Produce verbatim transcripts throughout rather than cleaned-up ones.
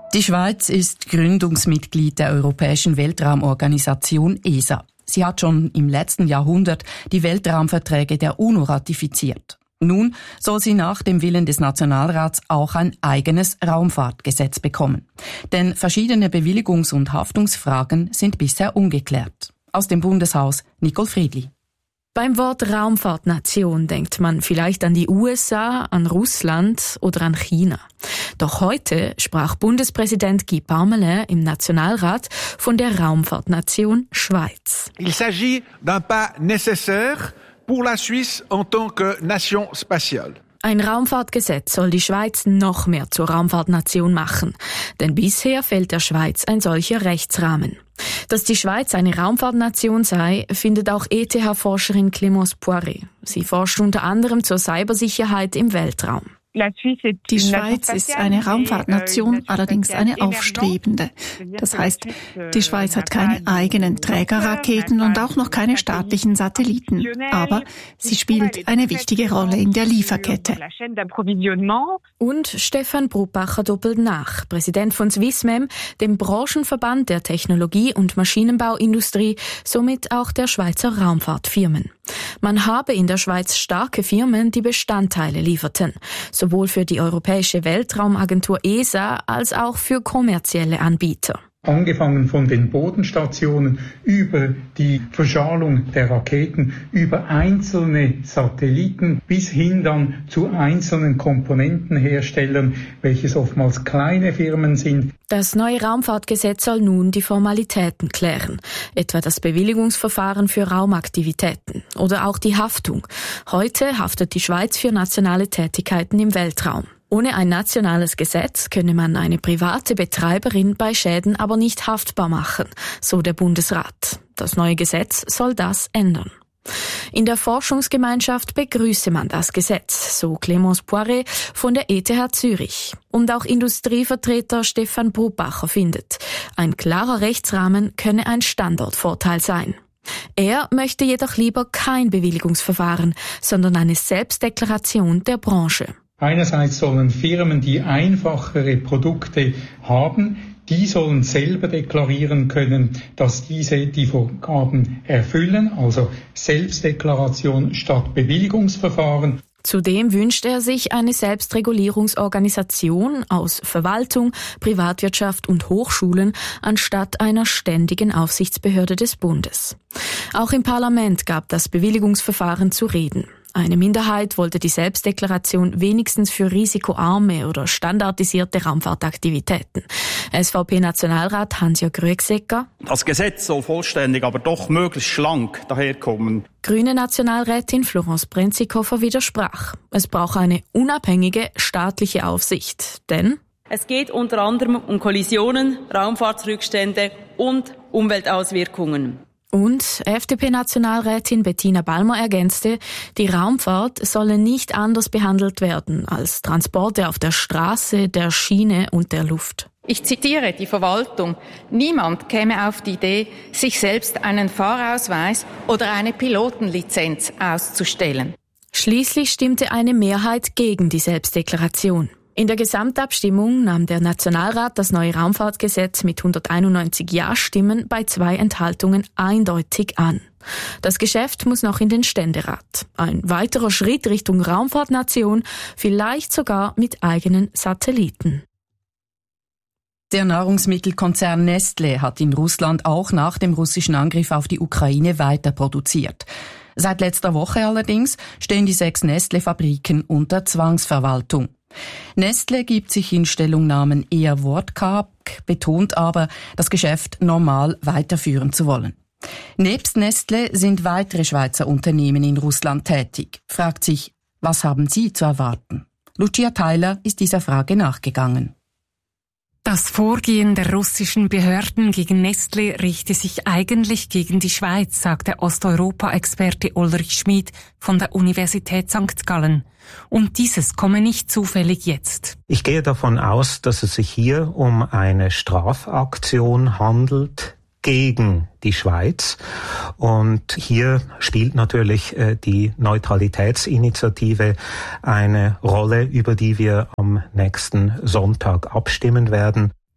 Die Schweiz ist Gründungsmitglied der Europäischen Weltraumorganisation E S A. Sie hat schon im letzten Jahrhundert die Weltraumverträge der UNO ratifiziert. Nun soll sie nach dem Willen des Nationalrats auch ein eigenes Raumfahrtgesetz bekommen. Denn verschiedene Bewilligungs- und Haftungsfragen sind bisher ungeklärt. Aus dem Bundeshaus Nicole Friedli. Beim Wort Raumfahrtnation denkt man vielleicht an die U S A, an Russland oder an China. Doch heute sprach Bundespräsident Guy Parmelin im Nationalrat von der Raumfahrtnation Schweiz. Il s'agit d'un pas nécessaire pour la Suisse en tant que nation spatiale. Ein Raumfahrtgesetz soll die Schweiz noch mehr zur Raumfahrtnation machen. Denn bisher fehlt der Schweiz ein solcher Rechtsrahmen. Dass die Schweiz eine Raumfahrtnation sei, findet auch E T H-Forscherin Clémence Poiré. Sie forscht unter anderem zur Cybersicherheit im Weltraum. Die Schweiz ist eine Raumfahrtnation, allerdings eine aufstrebende. Das heißt, die Schweiz hat keine eigenen Trägerraketen und auch noch keine staatlichen Satelliten. Aber sie spielt eine wichtige Rolle in der Lieferkette. Und Stefan Brubacher doppelt nach, Präsident von Swissmem, dem Branchenverband der Technologie- und Maschinenbauindustrie, somit auch der Schweizer Raumfahrtfirmen. Man habe in der Schweiz starke Firmen, die Bestandteile lieferten, sowohl für die Europäische Weltraumagentur E S A als auch für kommerzielle Anbieter. Angefangen von den Bodenstationen über die Verschalung der Raketen, über einzelne Satelliten bis hin dann zu einzelnen Komponentenherstellern, welches oftmals kleine Firmen sind. Das neue Raumfahrtgesetz soll nun die Formalitäten klären, etwa das Bewilligungsverfahren für Raumaktivitäten oder auch die Haftung. Heute haftet die Schweiz für nationale Tätigkeiten im Weltraum. Ohne ein nationales Gesetz könne man eine private Betreiberin bei Schäden aber nicht haftbar machen, so der Bundesrat. Das neue Gesetz soll das ändern. In der Forschungsgemeinschaft begrüße man das Gesetz, so Clémence Poiré von der E T H Zürich. Und auch Industrievertreter Stefan Brubacher findet, ein klarer Rechtsrahmen könne ein Standortvorteil sein. Er möchte jedoch lieber kein Bewilligungsverfahren, sondern eine Selbstdeklaration der Branche. Einerseits sollen Firmen, die einfachere Produkte haben, die sollen selber deklarieren können, dass diese die Vorgaben erfüllen, also Selbstdeklaration statt Bewilligungsverfahren. Zudem wünscht er sich eine Selbstregulierungsorganisation aus Verwaltung, Privatwirtschaft und Hochschulen anstatt einer ständigen Aufsichtsbehörde des Bundes. Auch im Parlament gab das Bewilligungsverfahren zu reden. Eine Minderheit wollte die Selbstdeklaration wenigstens für risikoarme oder standardisierte Raumfahrtaktivitäten. S V P-Nationalrat Hans-Jörg Rüegsegger. Das Gesetz soll vollständig, aber doch möglichst schlank daherkommen. Grüne Nationalrätin Florence Brenzikofer widersprach. Es braucht eine unabhängige staatliche Aufsicht. Denn es geht unter anderem um Kollisionen, Raumfahrtsrückstände und Umweltauswirkungen. Und F D P-Nationalrätin Bettina Ballmer ergänzte, die Raumfahrt solle nicht anders behandelt werden als Transporte auf der Straße, der Schiene und der Luft. Ich zitiere die Verwaltung. Niemand käme auf die Idee, sich selbst einen Fahrausweis oder eine Pilotenlizenz auszustellen. Schließlich stimmte eine Mehrheit gegen die Selbstdeklaration. In der Gesamtabstimmung nahm der Nationalrat das neue Raumfahrtgesetz mit hunderteinundneunzig Ja-Stimmen bei zwei Enthaltungen eindeutig an. Das Geschäft muss noch in den Ständerat. Ein weiterer Schritt Richtung Raumfahrtnation, vielleicht sogar mit eigenen Satelliten. Der Nahrungsmittelkonzern Nestlé hat in Russland auch nach dem russischen Angriff auf die Ukraine weiter produziert. Seit letzter Woche allerdings stehen die sechs Nestlé-Fabriken unter Zwangsverwaltung. Nestlé gibt sich in Stellungnahmen eher wortkarg, betont aber, das Geschäft normal weiterführen zu wollen. Nebst Nestlé sind weitere Schweizer Unternehmen in Russland tätig. Fragt sich, was haben sie zu erwarten? Lucia Theiler ist dieser Frage nachgegangen. Das Vorgehen der russischen Behörden gegen Nestlé richte sich eigentlich gegen die Schweiz, sagt der Osteuropa-Experte Ulrich Schmid von der Universität Sankt Gallen. Und dieses komme nicht zufällig jetzt. Ich gehe davon aus, dass es sich hier um eine Strafaktion handelt gegen die Schweiz. Und hier spielt natürlich äh, die Neutralitätsinitiative eine Rolle, über die wir am nächsten Sonntag abstimmen werden.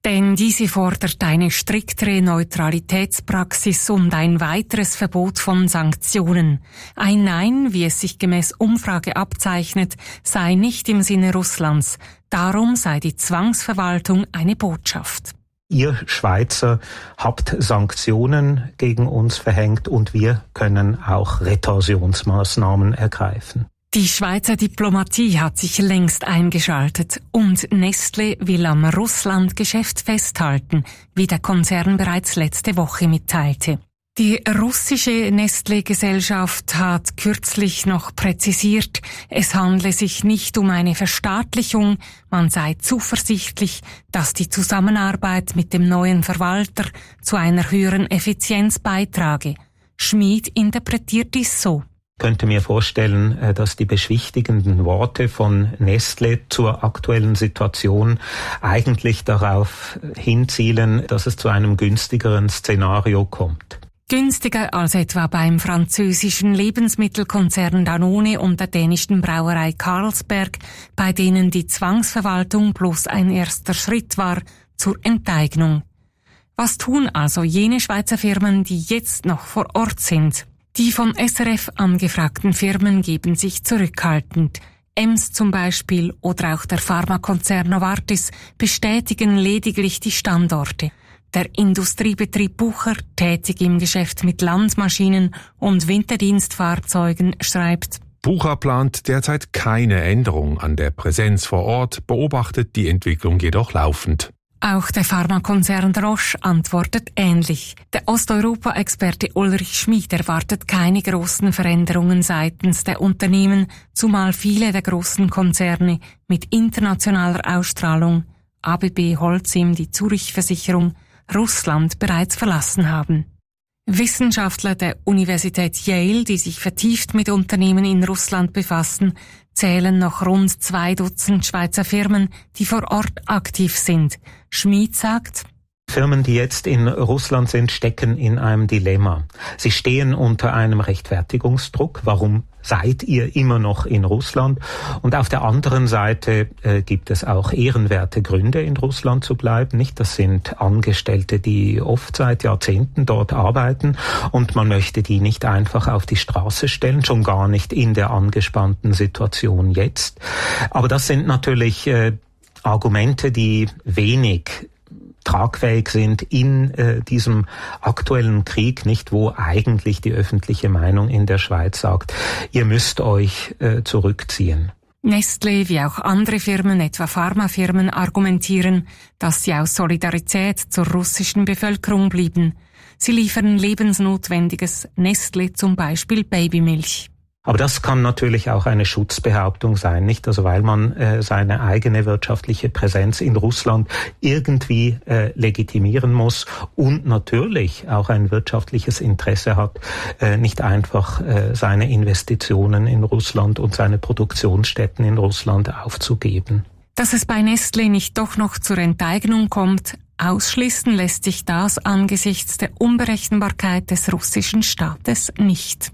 Denn diese fordert eine striktere Neutralitätspraxis und ein weiteres Verbot von Sanktionen. Ein Nein, wie es sich gemäß Umfrage abzeichnet, sei nicht im Sinne Russlands. Darum sei die Zwangsverwaltung eine Botschaft. Ihr Schweizer habt Sanktionen gegen uns verhängt und wir können auch Retorsionsmaßnahmen ergreifen. Die Schweizer Diplomatie hat sich längst eingeschaltet und Nestlé will am Russland-Geschäft festhalten, wie der Konzern bereits letzte Woche mitteilte. Die russische Nestlé-Gesellschaft hat kürzlich noch präzisiert, es handle sich nicht um eine Verstaatlichung, man sei zuversichtlich, dass die Zusammenarbeit mit dem neuen Verwalter zu einer höheren Effizienz beitrage. Schmid interpretiert dies so. Ich könnte mir vorstellen, dass die beschwichtigenden Worte von Nestlé zur aktuellen Situation eigentlich darauf hinzielen, dass es zu einem günstigeren Szenario kommt. Günstiger als etwa beim französischen Lebensmittelkonzern Danone und der dänischen Brauerei Carlsberg, bei denen die Zwangsverwaltung bloß ein erster Schritt war zur Enteignung. Was tun also jene Schweizer Firmen, die jetzt noch vor Ort sind? Die von S R F angefragten Firmen geben sich zurückhaltend. Ems zum Beispiel oder auch der Pharmakonzern Novartis bestätigen lediglich die Standorte. Der Industriebetrieb Bucher, tätig im Geschäft mit Landmaschinen und Winterdienstfahrzeugen, schreibt: Bucher plant derzeit keine Änderung an der Präsenz vor Ort, beobachtet die Entwicklung jedoch laufend. Auch der Pharmakonzern Roche antwortet ähnlich. Der Osteuropa-Experte Ulrich Schmid erwartet keine großen Veränderungen seitens der Unternehmen, zumal viele der großen Konzerne mit internationaler Ausstrahlung, A B B Holcim, die Zurich-Versicherung, Russland bereits verlassen haben. Wissenschaftler der Universität Yale, die sich vertieft mit Unternehmen in Russland befassen, zählen noch rund zwei Dutzend Schweizer Firmen, die vor Ort aktiv sind. Schmid sagt: Firmen, die jetzt in Russland sind, stecken in einem Dilemma. Sie stehen unter einem Rechtfertigungsdruck. Warum seid ihr immer noch in Russland? Und auf der anderen Seite äh, gibt es auch ehrenwerte Gründe, in Russland zu bleiben. Nicht, das sind Angestellte, die oft seit Jahrzehnten dort arbeiten und man möchte die nicht einfach auf die Straße stellen, schon gar nicht in der angespannten Situation jetzt. Aber das sind natürlich äh, Argumente, die wenig tragfähig sind in äh, diesem aktuellen Krieg, nicht, wo eigentlich die öffentliche Meinung in der Schweiz sagt, ihr müsst euch äh, zurückziehen. Nestlé wie auch andere Firmen, etwa Pharmafirmen, argumentieren, dass sie aus Solidarität zur russischen Bevölkerung blieben. Sie liefern lebensnotwendiges, Nestlé zum Beispiel Babymilch. Aber das kann natürlich auch eine Schutzbehauptung sein, nicht? Also weil man äh, seine eigene wirtschaftliche Präsenz in Russland irgendwie äh, legitimieren muss und natürlich auch ein wirtschaftliches Interesse hat, äh, nicht einfach äh, seine Investitionen in Russland und seine Produktionsstätten in Russland aufzugeben. Dass es bei Nestlé nicht doch noch zur Enteignung kommt, ausschließen lässt sich das angesichts der Unberechenbarkeit des russischen Staates nicht.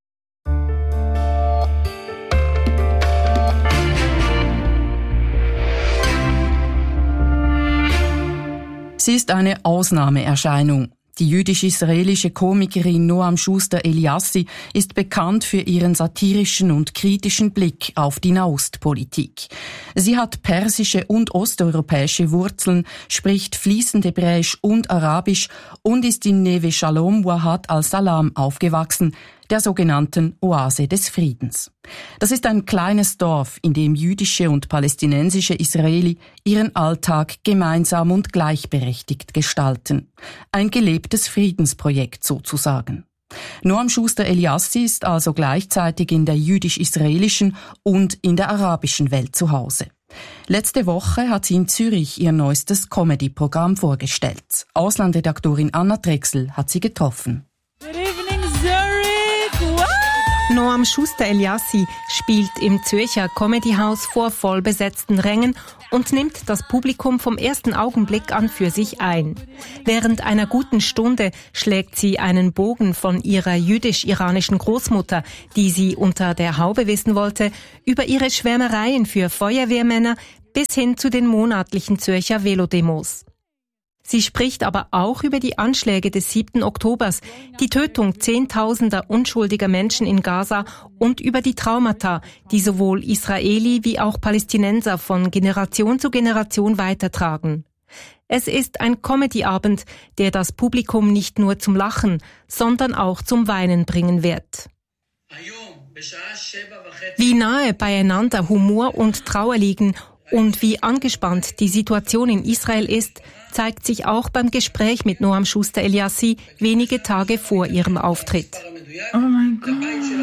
Sie ist eine Ausnahmeerscheinung. Die jüdisch-israelische Komikerin Noam Schuster-Eliassi ist bekannt für ihren satirischen und kritischen Blick auf die Nahostpolitik. Sie hat persische und osteuropäische Wurzeln, spricht fließend Hebräisch und Arabisch und ist in Neve Shalom Wahat al-Salam aufgewachsen, der sogenannten Oase des Friedens. Das ist ein kleines Dorf, in dem jüdische und palästinensische Israeli ihren Alltag gemeinsam und gleichberechtigt gestalten. Ein gelebtes Friedensprojekt sozusagen. Noam Schuster-Eliassi ist also gleichzeitig in der jüdisch-israelischen und in der arabischen Welt zu Hause. Letzte Woche hat sie in Zürich ihr neuestes Comedy-Programm vorgestellt. Auslandredaktorin Anna Drechsel hat sie getroffen. Good evening, Zurich! Wow! Noam Schuster-Eliassi spielt im Zürcher Comedyhaus vor vollbesetzten Rängen und nimmt das Publikum vom ersten Augenblick an für sich ein. Während einer guten Stunde schlägt sie einen Bogen von ihrer jüdisch-iranischen Großmutter, die sie unter der Haube wissen wollte, über ihre Schwärmereien für Feuerwehrmänner bis hin zu den monatlichen Zürcher Velodemos. Sie spricht aber auch über die Anschläge des siebten Oktobers, die Tötung zehntausender unschuldiger Menschen in Gaza und über die Traumata, die sowohl Israeli wie auch Palästinenser von Generation zu Generation weitertragen. Es ist ein Comedy-Abend, der das Publikum nicht nur zum Lachen, sondern auch zum Weinen bringen wird. Wie nahe beieinander Humor und Trauer liegen und wie angespannt die Situation in Israel ist, zeigt sich auch beim Gespräch mit Noam Schuster-Eliassi wenige Tage vor ihrem Auftritt. Oh mein Gott.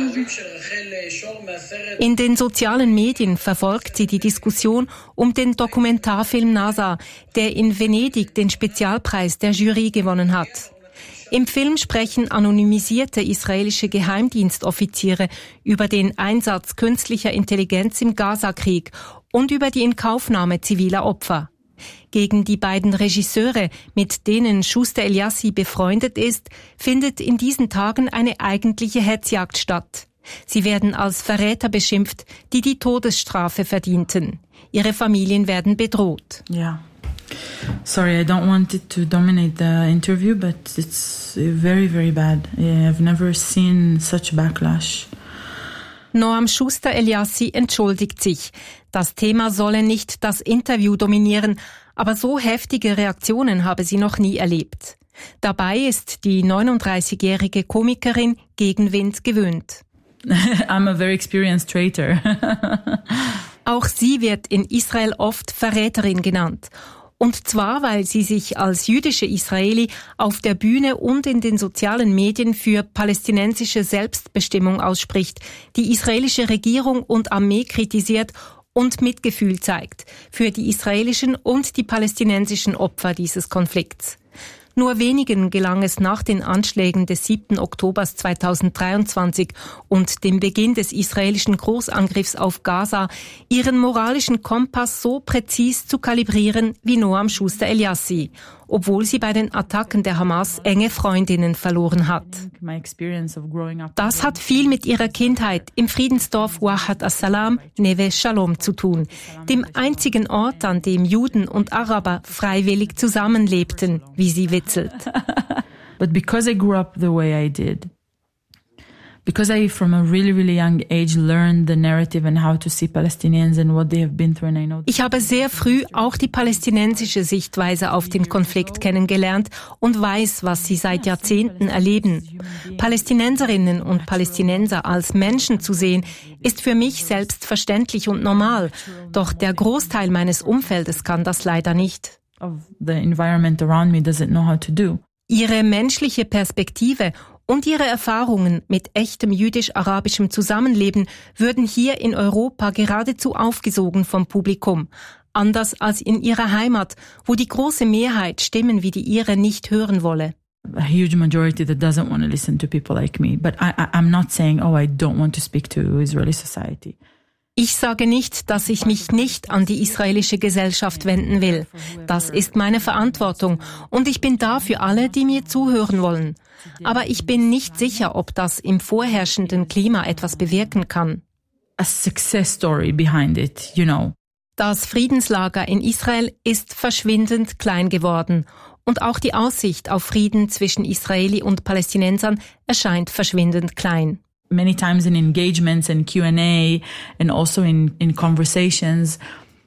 In den sozialen Medien verfolgt sie die Diskussion um den Dokumentarfilm Nasa, der in Venedig den Spezialpreis der Jury gewonnen hat. Im Film sprechen anonymisierte israelische Geheimdienstoffiziere über den Einsatz künstlicher Intelligenz im Gaza-Krieg und über die Inkaufnahme ziviler Opfer. Gegen die beiden Regisseure, mit denen Schuster-Eliassi befreundet ist, findet in diesen Tagen eine eigentliche Hetzjagd statt. Sie werden als Verräter beschimpft, die die Todesstrafe verdienten. Ihre Familien werden bedroht. Ja. Sorry, I don't want it to dominate the interview, but it's very, very bad. I've never seen such backlash. Noam Schuster-Eliassi entschuldigt sich. Das Thema solle nicht das Interview dominieren, aber so heftige Reaktionen habe sie noch nie erlebt. Dabei ist die neununddreißigjährige Komikerin Gegenwind gewöhnt. I'm a very experienced traitor. Auch sie wird in Israel oft Verräterin genannt. Und zwar, weil sie sich als jüdische Israeli auf der Bühne und in den sozialen Medien für palästinensische Selbstbestimmung ausspricht, die israelische Regierung und Armee kritisiert und Mitgefühl zeigt für die israelischen und die palästinensischen Opfer dieses Konflikts. Nur wenigen gelang es nach den Anschlägen des siebten Oktobers zweitausenddreiundzwanzig und dem Beginn des israelischen Großangriffs auf Gaza, ihren moralischen Kompass so präzis zu kalibrieren wie Noam Schuster-Eliassi, obwohl sie bei den Attacken der Hamas enge Freundinnen verloren hat. Das hat viel mit ihrer Kindheit im Friedensdorf Wahat as-Salam, Neve Shalom, zu tun, dem einzigen Ort, an dem Juden und Araber freiwillig zusammenlebten, wie sie witzelt. But because I grew up the way I did, because I from a really, really young age learned the narrative and how to see Palestinians and what they have been through, and I know. Ich habe sehr früh auch die palästinensische Sichtweise auf den Konflikt kennengelernt und weiß, was sie seit Jahrzehnten erleben. Palästinenserinnen und Palästinenser als Menschen zu sehen, ist für mich selbstverständlich und normal. Doch der Großteil meines Umfeldes kann das leider nicht. Of the environment around me doesn't know how to do. Ihre menschliche Perspektive und ihre Erfahrungen mit echtem jüdisch-arabischem Zusammenleben würden hier in Europa geradezu aufgesogen vom Publikum. Anders als in ihrer Heimat, wo die große Mehrheit Stimmen wie die ihre nicht hören wolle. A huge majority that doesn't want to listen to people like me. But I, I, I'm not saying, oh, I don't want to speak to Israeli society. Ich sage nicht, dass ich mich nicht an die israelische Gesellschaft wenden will. Das ist meine Verantwortung und ich bin da für alle, die mir zuhören wollen. Aber ich bin nicht sicher, ob das im vorherrschenden Klima etwas bewirken kann. A success story behind it, you know. Das Friedenslager in Israel ist verschwindend klein geworden und auch die Aussicht auf Frieden zwischen Israeli und Palästinensern erscheint verschwindend klein. Many times in engagements and Q and A and also in, in conversations,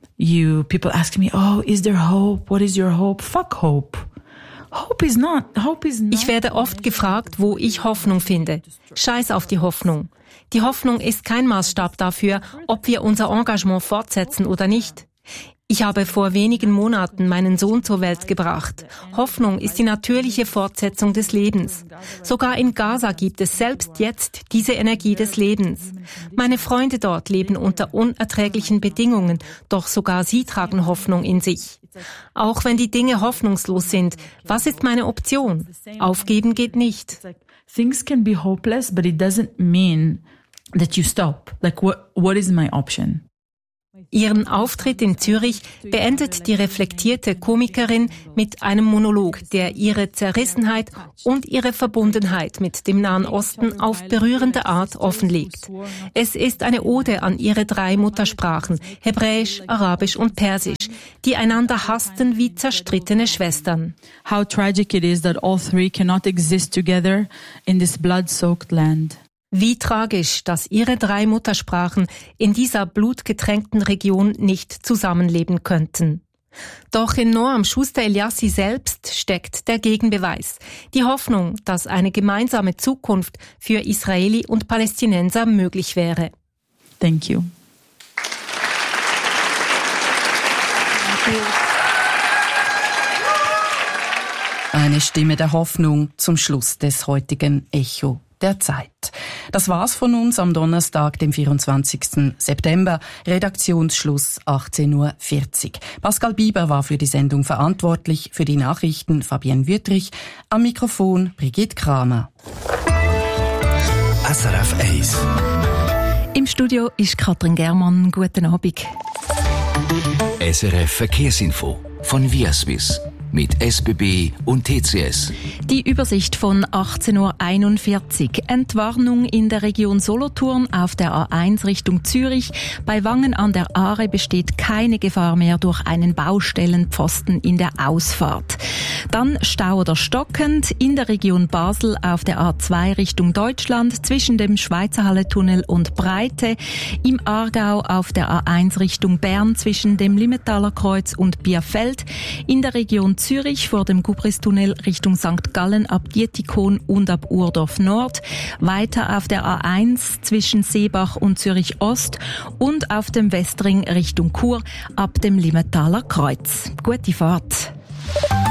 you people ask me, oh, is there hope? What is your hope? Fuck hope. Hope is not, hope is not. Ich werde oft gefragt, wo ich Hoffnung finde. Scheiß auf die Hoffnung. Die Hoffnung ist kein Maßstab dafür, ob wir unser Engagement fortsetzen oder nicht. Ich habe vor wenigen Monaten meinen Sohn zur Welt gebracht. Hoffnung ist die natürliche Fortsetzung des Lebens. Sogar in Gaza gibt es selbst jetzt diese Energie des Lebens. Meine Freunde dort leben unter unerträglichen Bedingungen, doch sogar sie tragen Hoffnung in sich. Auch wenn die Dinge hoffnungslos sind, was ist meine Option? Aufgeben geht nicht. Things can be hopeless, but it doesn't mean that you stop. Like, what, what is my option? Ihren Auftritt in Zürich beendet die reflektierte Komikerin mit einem Monolog, der ihre Zerrissenheit und ihre Verbundenheit mit dem Nahen Osten auf berührende Art offenlegt. Es ist eine Ode an ihre drei Muttersprachen, Hebräisch, Arabisch und Persisch, die einander hassten wie zerstrittene Schwestern. How tragic it is that all three cannot exist together in this blood-soaked land. Wie tragisch, dass ihre drei Muttersprachen in dieser blutgetränkten Region nicht zusammenleben könnten. Doch in Noam Schuster-Eliassi selbst steckt der Gegenbeweis. Die Hoffnung, dass eine gemeinsame Zukunft für Israeli und Palästinenser möglich wäre. Thank you. Eine Stimme der Hoffnung zum Schluss des heutigen Echo der Zeit. Das war's von uns am Donnerstag, dem vierundzwanzigsten September. Redaktionsschluss achtzehn Uhr vierzig. Pascal Bieber war für die Sendung verantwortlich, für die Nachrichten Fabienne Wüttrich, am Mikrofon Brigitte Kramer. S R F eins. Im Studio ist Katrin Germann. Guten Abend. S R F Verkehrsinfo von Viaswiss. Mit S B B und T C S. Die Übersicht von achtzehn Uhr einundvierzig. Entwarnung in der Region Solothurn auf der A eins Richtung Zürich. Bei Wangen an der Aare besteht keine Gefahr mehr durch einen Baustellenpfosten in der Ausfahrt. Dann Stau oder stockend in der Region Basel auf der A zwei Richtung Deutschland zwischen dem Schweizerhalle-Tunnel und Breite. Im Aargau auf der A eins Richtung Bern zwischen dem Limmetaler Kreuz und Bierfeld. In der Region Zürich vor dem Gubristunnel Richtung Sankt Gallen ab Dietikon und ab Urdorf Nord, weiter auf der A eins zwischen Seebach und Zürich Ost und auf dem Westring Richtung Chur ab dem Limmetaler Kreuz. Gute Fahrt!